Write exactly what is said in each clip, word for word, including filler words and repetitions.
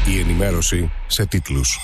Η ενημέρωση σε τίτλους.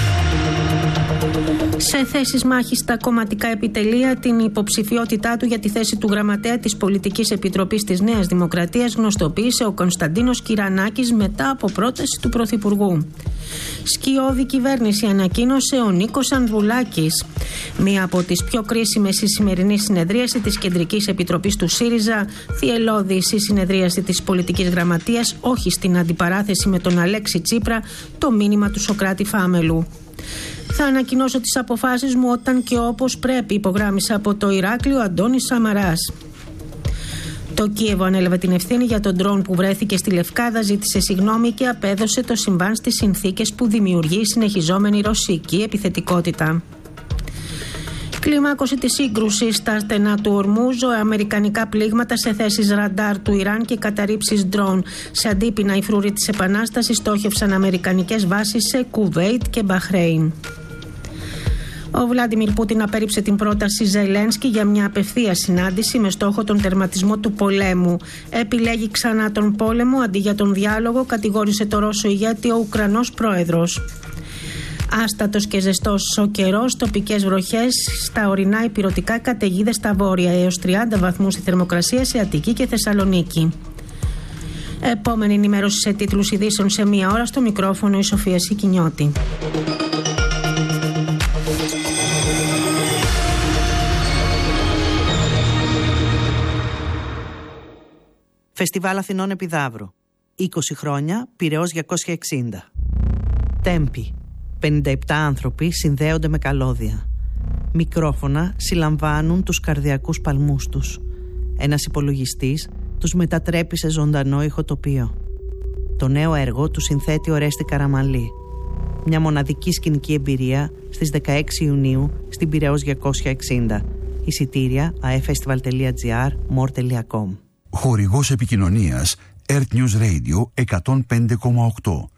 Σε θέσεις μάχης στα κομματικά επιτελεία, την υποψηφιότητά του για τη θέση του γραμματέα της Πολιτικής Επιτροπής της Νέας Δημοκρατίας γνωστοποίησε ο Κωνσταντίνος Κυρανάκης μετά από πρόταση του Πρωθυπουργού. Σκιώδη κυβέρνηση ανακοίνωσε ο Νίκος Ανδρουλάκης. Μία από τις πιο κρίσιμες στη σημερινή συνεδρίαση της Κεντρικής Επιτροπής του ΣΥΡΙΖΑ, θυελλώδης η συνεδρίαση της Πολιτικής Γραμματείας, όχι στην αντιπαράθεση με τον Αλέξη Τσίπρα, το μήνυμα του Σωκράτη Φάμελου. Θα ανακοινώσω τις αποφάσεις μου όταν και όπως πρέπει, υπογράμμισε από το Ηράκλειο Αντώνης Σαμαράς. Το Κίεβο ανέλαβε την ευθύνη για τον ντρόν που βρέθηκε στη Λευκάδα, ζήτησε συγγνώμη και απέδωσε το συμβάν στις συνθήκες που δημιουργεί η συνεχιζόμενη ρωσική επιθετικότητα. Κλιμάκωση της σύγκρουσης στα στενά του Ορμούζ, αμερικανικά πλήγματα σε θέσεις ραντάρ του Ιράν και καταρρίψεις ντρόν. Σε αντίπεινα, οι φρουροί της Επανάστασης στόχευσαν αμερικανικές βάσεις σε Κουβέιτ και Μπαχρέιν. Ο Βλάντιμιρ Πούτιν απέρριψε την πρόταση Ζελένσκι για μια απευθείας συνάντηση με στόχο τον τερματισμό του πολέμου. Επιλέγει ξανά τον πόλεμο αντί για τον διάλογο, κατηγόρησε το Ρώσο ηγέτη ο Ουκρανός πρόεδρος. Άστατος και ζεστός ο καιρός, τοπικές βροχές στα ορεινά, υπηρετικά, καταιγίδες στα βόρεια, έως τριάντα βαθμούς η θερμοκρασία σε Αττική και Θεσσαλονίκη. Επόμενη ενημέρωση σε τίτλους ειδήσεων σε μία ώρα, στο μικρόφωνο η Σοφία Σικινιώτη. Φεστιβάλ Αθηνών Επιδαύρου. είκοσι χρόνια, Πειραιώς διακόσια εξήντα. Τέμπη. πενήντα επτά άνθρωποι συνδέονται με καλώδια. Μικρόφωνα συλλαμβάνουν τους καρδιακούς παλμούς τους. Ένας υπολογιστής τους μετατρέπει σε ζωντανό ηχοτοπίο. Το νέο έργο του συνθέτει ο Ρέστη Καραμαλή. Μια μοναδική σκηνική εμπειρία στις δεκαέξι Ιουνίου στην Πειραιώς διακόσια εξήντα. Εισιτήρια aefestival τελεία gr, more τελεία com. Χορηγός επικοινωνίας Earth News Radio εκατόν πέντε κόμμα οκτώ.